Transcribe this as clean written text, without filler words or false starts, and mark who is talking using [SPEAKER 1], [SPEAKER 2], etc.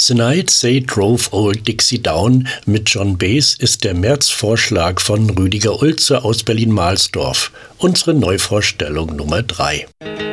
[SPEAKER 1] The Night They Drove Old Dixie Down mit John Baez ist der Märzvorschlag von Rüdiger Ulze aus Berlin-Mahlsdorf, unsere Neuvorstellung Nummer 3.